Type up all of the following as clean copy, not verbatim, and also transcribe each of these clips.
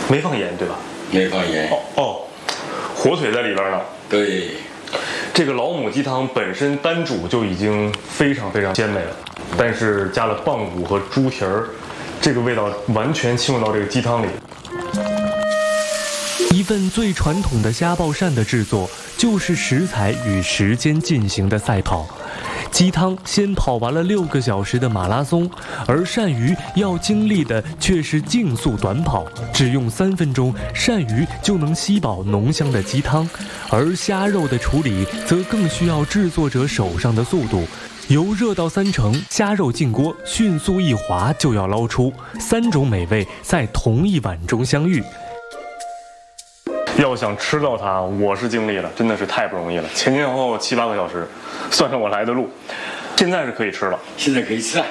没放盐对吧？ 没放盐。 哦，火腿在里边呢。 对。 这个老母鸡汤本身单煮就已经非常非常鲜美了，但是加了棒骨和猪蹄儿，这个味道完全侵入到这个鸡汤里。 一份最传统的虾爆鳝的制作，就是食材与时间进行的赛跑。鸡汤先跑完了6个小时的马拉松，而鳝鱼要经历的却是竞速短跑，只用3分钟，鳝鱼就能吸饱浓香的鸡汤。而虾肉的处理则更需要制作者手上的速度，油热到3成，虾肉进锅，迅速一滑就要捞出，3种美味在同一碗中相遇。 要想吃到它，我是经历了，真的是太不容易了，前前后后7、8个小时，算上我来的路，现在是可以吃了。 现在可以吃了。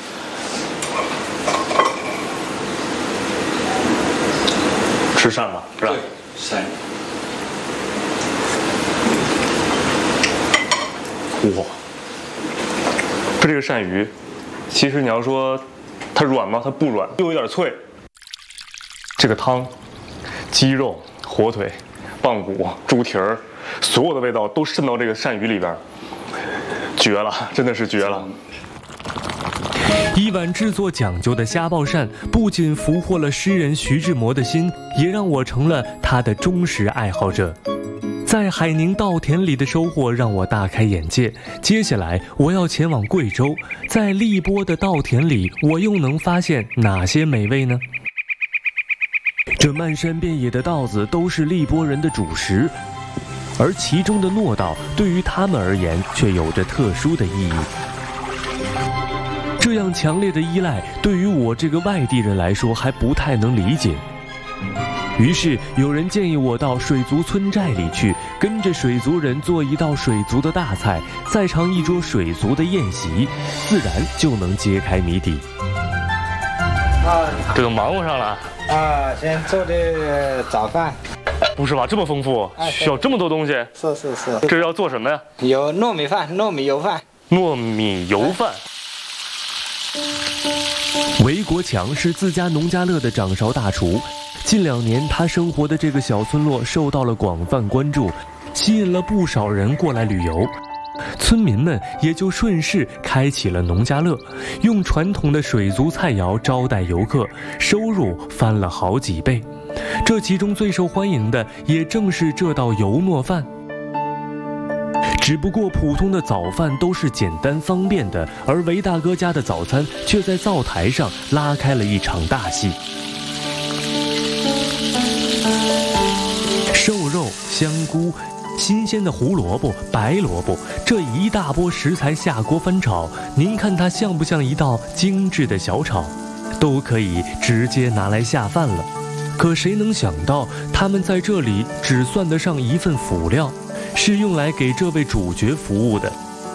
吃鳝吧，是吧？ 对，鳝。 哇，这个鳝鱼，其实你要说它软吗？它不软，又有点脆。这个汤，鸡肉、火腿、棒骨、猪蹄儿，所有的味道都渗到这个鳝鱼里边，绝了，真的是绝了。 一碗制作讲究的虾爆鳝，不仅俘获了诗人徐志摩的心，也让我成了他的忠实爱好者。在海宁稻田里的收获让我大开眼界。接下来我要前往贵州，在荔波的稻田里，我又能发现哪些美味呢？这漫山遍野的稻子都是荔波人的主食，而其中的糯稻对于他们而言却有着特殊的意义。这样强烈的依赖，对于我这个外地人来说还不太能理解。于是有人建议我到水族村寨里去，跟着水族人做一道水族的大菜，再尝一桌水族的宴席，自然就能揭开谜底。 这都忙活上了啊！先做的早饭。 不是吧？这么丰富，需要这么多东西？ 是。 这是要做什么呀？ 有糯米饭、糯米油饭。 糯米油饭。 韦国强是自家农家乐的掌勺大厨。近2年，他生活的这个小村落受到了广泛关注，吸引了不少人过来旅游。村民们也就顺势开启了农家乐，用传统的水族菜肴招待游客，收入翻了好几倍。这其中最受欢迎的也正是这道油糯饭。只不过普通的早饭都是简单方便的，而韦大哥家的早餐却在灶台上拉开了一场大戏。瘦肉、香菇、新鲜的胡萝卜、白萝卜，这一大波食材下锅翻炒，您看它像不像一道精致的小炒？都可以直接拿来下饭了。可谁能想到，他们在这里只算得上一份辅料，是用来给这位主角服务的。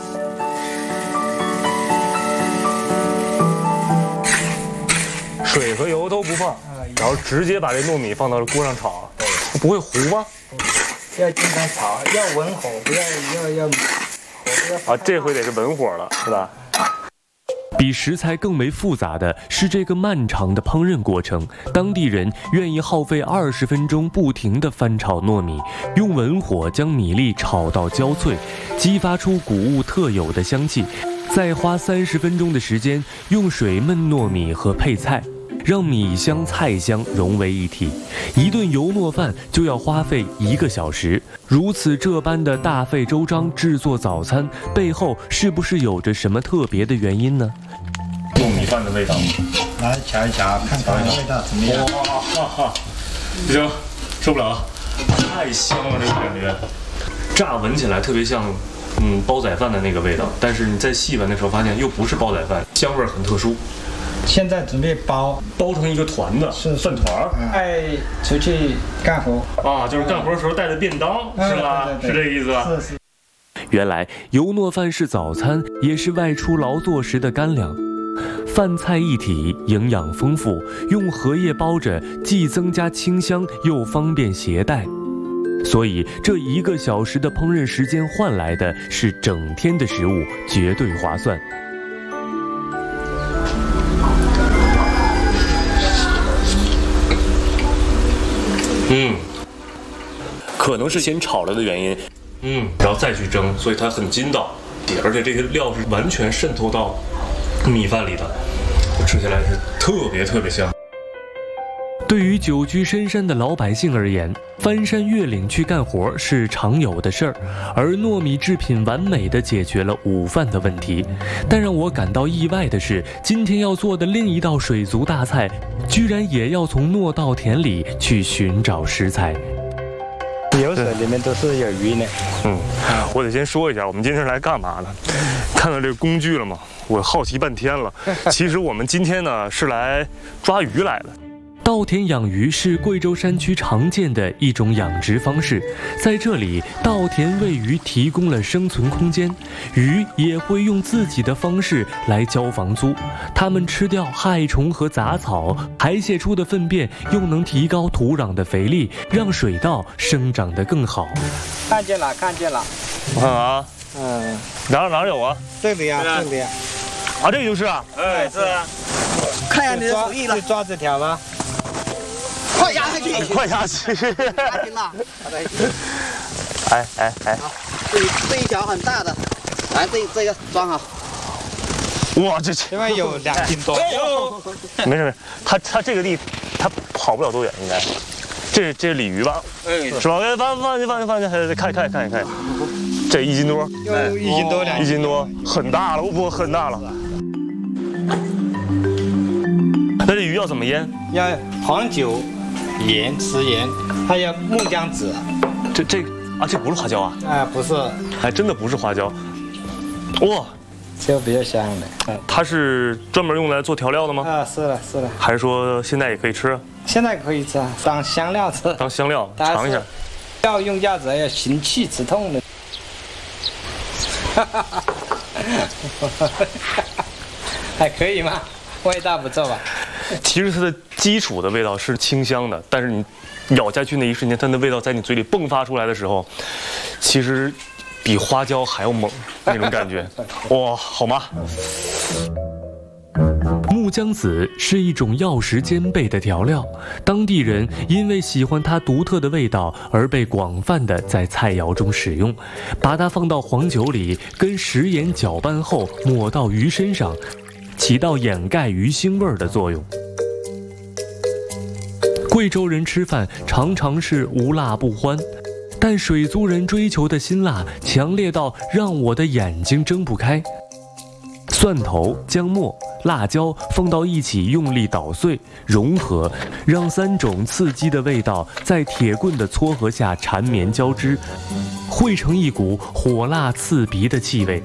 水和油都不放，然后直接把这糯米放到锅上炒，不会糊吗？ 要经常炒，要文火，不要火不要。 这回得是文火了，是吧？ 比食材更为复杂的是这个漫长的烹饪过程，当地人愿意耗费20分钟不停地翻炒糯米，用文火将米粒炒到焦脆，激发出谷物特有的香气，再花30分钟的时间用水焖糯米和配菜，让米香菜香融为一体。一顿油糯饭就要花费1个小时，如此这般的大费周章制作早餐，背后是不是有着什么特别的原因呢？ 糯米饭的味道， 来瞧一瞧，看看味道怎么样？ 哇，不行，受不了了，太香了，这个感觉，乍闻起来特别像煲仔饭的那个味道，但是你在细闻的时候发现又不是煲仔饭，香味很特殊。 现在准备包成一个团子，是饭团儿， 出去干活啊，就是干活的时候带着便当，是吧？ 对， 是这个意思吧？ 是。 原来油糯饭是早餐，也是外出劳作时的干粮。饭菜一体，营养丰富，用荷叶包着，既增加清香，又方便携带。所以这1个小时的烹饪时间换来的是整天的食物，绝对划算。 可能是先炒了的原因，然后再去蒸，所以它很筋道，而且这些料是完全渗透到米饭里的，吃起来是特别香。 对于久居深山的老百姓而言，翻山越岭去干活是常有的事儿，而糯米制品完美地解决了午饭的问题。但让我感到意外的是，今天要做的另一道水族大菜，居然也要从糯稻田里去寻找食材。 有水里面都是有鱼呢。 我得先说一下，我们今天是来干嘛呢？看到这个工具了吗？我好奇半天了。其实我们今天呢是来抓鱼来的。 稻田养鱼是贵州山区常见的一种养殖方式，在这里，稻田为鱼提供了生存空间，鱼也会用自己的方式来交房租。它们吃掉害虫和杂草，排泄出的粪便又能提高土壤的肥力，让水稻生长得更好。 看见了，看见了。 我看啊，哪有啊？ 这里呀，这里呀。 啊，这个就是啊。 是啊。 看下你的手艺了。 会抓这条吗？ 快压下去！ 快下去！ 压紧了。 哎。 这一条很大的，来这个装好。 哇，这因为有2斤多。 没事，它这个地，它跑不了多远，应该。这是鲤鱼吧？是吧？放进，看，这1斤多。 有1斤多2斤。 1斤多，很大了，不很大了。那这鱼要怎么腌？ 要黄酒、盐、食盐，还有木姜子。 这不是花椒啊？ 不是， 还真的不是花椒。哇， 就比较香的。 它是专门用来做调料的吗？ 是的。 还是说现在也可以吃？ 现在可以吃，当香料吃。 当香料尝一下。 要用药子要行气止痛的。还可以吗？味道不错吧？ 其实它的基础的味道是清香的，但是你咬下去那一瞬间，它的味道在你嘴里迸发出来的时候，其实比花椒还要猛那种感觉。哇，好吗？ 木姜子是一种药食兼备的调料，当地人因为喜欢它独特的味道而被广泛的在菜肴中使用。把它放到黄酒里，跟食盐搅拌后抹到鱼身上，起到掩盖鱼腥味的作用。贵州人吃饭常常是无辣不欢，但水族人追求的辛辣强烈到让我的眼睛睁不开。蒜头、姜末、辣椒放到一起，用力捣碎融合，让3种刺激的味道在铁棍的撮合下缠绵交织，汇成一股火辣刺鼻的气味。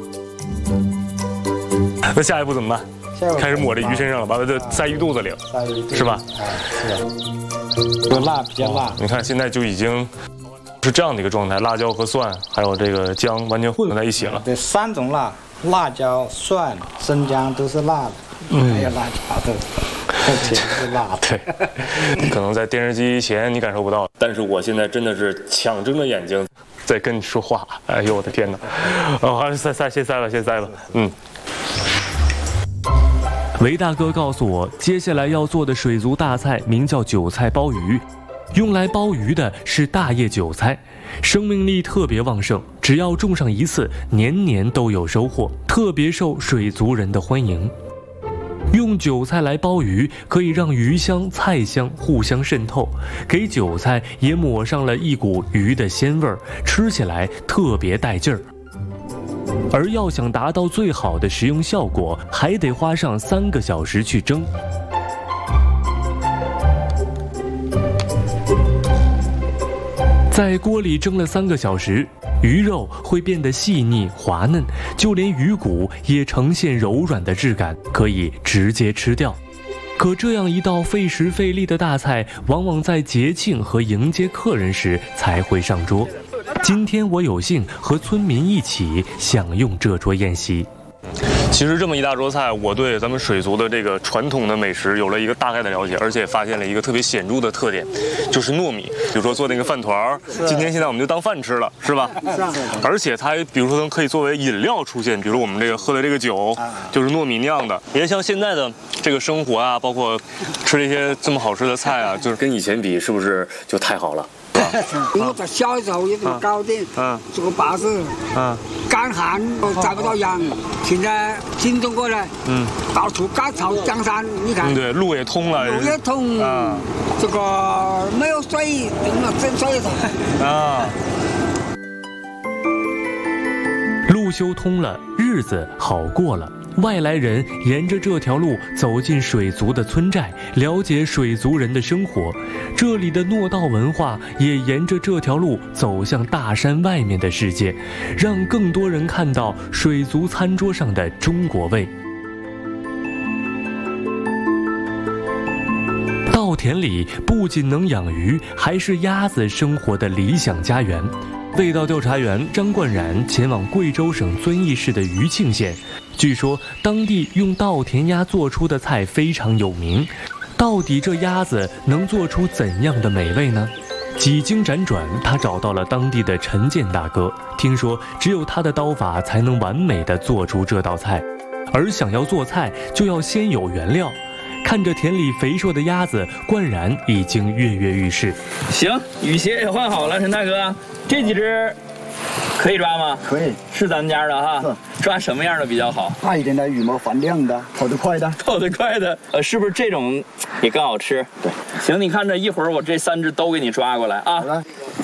那下一步怎么办？开始抹这鱼身上了，把它塞鱼肚子里了，是吧？ 是的。有辣，比较辣。 你看现在就已经是这样的一个状态，辣椒和蒜还有这个姜完全混合在一起了。 对，3种辣。辣椒、蒜、生姜都是辣的，还有辣椒的，全是辣的。 对，可能在电视机前你感受不到，但是我现在真的是强睁着眼睛在跟你说话。哎呦我的天哪！先塞吧。 韦大哥告诉我，接下来要做的水族大菜名叫韭菜鲍鱼。用来鲍鱼的是大叶韭菜，生命力特别旺盛，只要种上1次，年年都有收获，特别受水族人的欢迎。用韭菜来鲍鱼，可以让鱼香、菜香互相渗透，给韭菜也抹上了一股鱼的鲜味儿，吃起来特别带劲儿。而要想达到最好的食用效果，还得花上3个小时去蒸。在锅里蒸了3个小时，鱼肉会变得细腻滑嫩，就连鱼骨也呈现柔软的质感，可以直接吃掉。可这样一道费时费力的大菜，往往在节庆和迎接客人时才会上桌。今天我有幸和村民一起享用这桌宴席。 其实这么一大桌菜，我对咱们水族的这个传统的美食有了一个大概的了解，而且发现了一个特别显著的特点，就是糯米。比如说做那个饭团儿，今天现在我们就当饭吃了，是吧？而且它还比如说可以作为饮料出现，比如我们这个喝的这个酒就是糯米酿的。你看像现在的这个生活啊，包括吃这些这么好吃的菜啊，就是跟以前比，是不是就太好了？ 我在小时候有这个糕点，这个包子，干旱找不到羊，现在新中国了，到处改造江山，你看， 对，路也通了， 路也通，这个没有水，整水了。 路修通了，日子好过了。外来人沿着这条路走进水族的村寨，了解水族人的生活。这里的糯稻文化也沿着这条路走向大山外面的世界，让更多人看到水族餐桌上的中国味。稻田里不仅能养鱼，还是鸭子生活的理想家园。味道调查员张冠然前往贵州省遵义市的余庆县，据说当地用稻田鸭做出的菜非常有名。到底这鸭子能做出怎样的美味呢？几经辗转，他找到了当地的陈建大哥，听说只有他的刀法才能完美地做出这道菜，而想要做菜就要先有原料。看着田里肥硕的鸭子，冠然已经跃跃欲试。 行，雨鞋也换好了，陈大哥，这几只可以抓吗？ 可以， 是咱们家的哈。抓什么样的比较好？ 大一点的羽毛放亮的，跑得快的。 跑得快的，是不是这种也更好吃？ 对。 行，你看着一会儿我这3只都给你抓过来啊。 好了。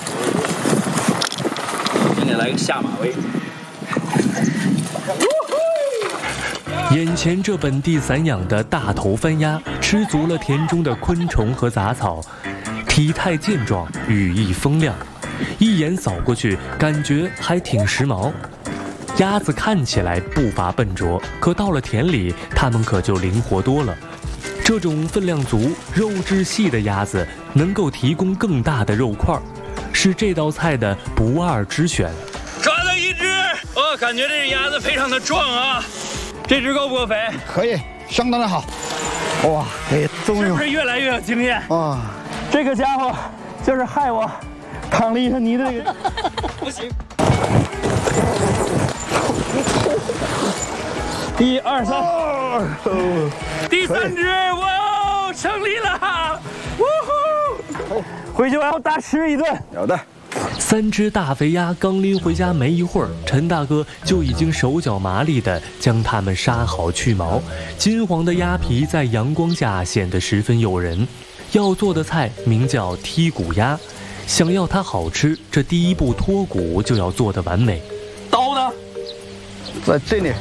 先给来个下马威。 眼前这本地散养的大头番鸭，吃足了田中的昆虫和杂草，体态健壮，羽翼丰亮，一眼扫过去，感觉还挺时髦。鸭子看起来步伐笨拙，可到了田里，它们可就灵活多了。这种分量足、肉质细的鸭子，能够提供更大的肉块，是这道菜的不二之选。 抓到一只，感觉这鸭子非常的壮啊。这只够不够肥？ 可以，相当的好。哇，终于是不是越来越有经验？ 哇， 这个家伙就是害我淌了一身泥的这个。不行。1、2、3，第3只，哇，胜利了！呜呼！回去我要大吃一顿。 有的。 3只大肥鸭刚拎回家没一会儿，陈大哥就已经手脚麻利地将它们杀好去毛，金黄的鸭皮在阳光下显得十分诱人。要做的菜名叫剔骨鸭，想要它好吃，这第一步脱骨就要做得完美。 刀呢？ 在这里。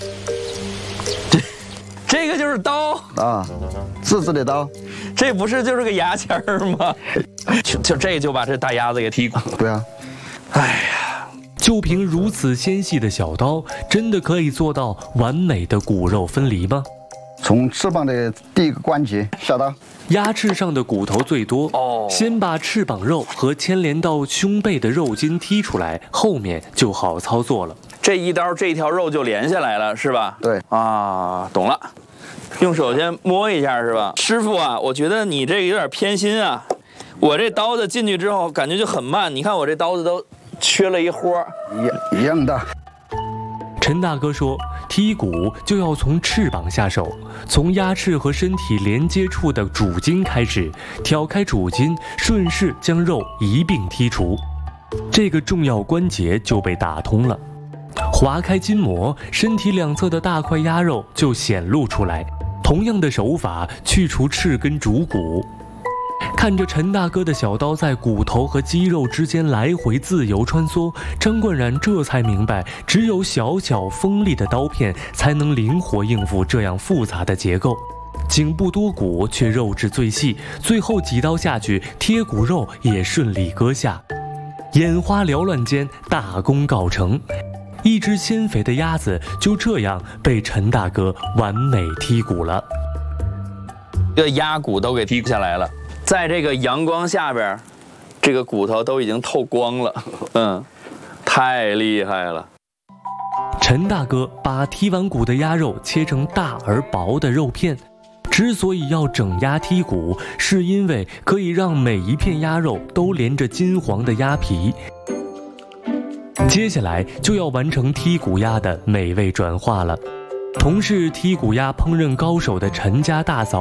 这个就是刀啊，自制的刀。 这不是就是个牙签儿吗？就这就把这大鸭子给剔骨。 对啊。 哎呀， 就凭如此纤细的小刀，真的可以做到完美的骨肉分离吗？ 从翅膀的第一个关节下刀。 鸭翅上的骨头最多，先把翅膀肉和牵连到胸背的肉筋剔出来，后面就好操作了。 这一刀这条肉就连下来了，是吧？ 对啊，懂了。用手先摸一下，是吧？师傅啊，我觉得你这个有点偏心啊。我这刀子进去之后，感觉就很慢。你看我这刀子都缺了一豁。 一样的。 陈大哥说，剔骨就要从翅膀下手，从鸭翅和身体连接处的主筋开始，挑开主筋，顺势将肉一并剔除，这个重要关节就被打通了。划开筋膜，身体两侧的大块鸭肉就显露出来。同样的手法去除翅根主骨。看着陈大哥的小刀在骨头和肌肉之间来回自由穿梭，张冠然这才明白，只有小巧锋利的刀片才能灵活应付这样复杂的结构。颈部多骨却肉质最细，最后几刀下去，贴骨肉也顺利割下。眼花缭乱间，大功告成。一只鲜肥的鸭子就这样被陈大哥完美剔骨了。 这鸭骨都给剔下来了，在这个阳光下边，这个骨头都已经透光了。太厉害了。 陈大哥把剔完骨的鸭肉切成大而薄的肉片。之所以要整鸭剔骨，是因为可以让每一片鸭肉都连着金黄的鸭皮。接下来就要完成剔骨鸭的美味转化了。同是剔骨鸭烹饪高手的陈家大嫂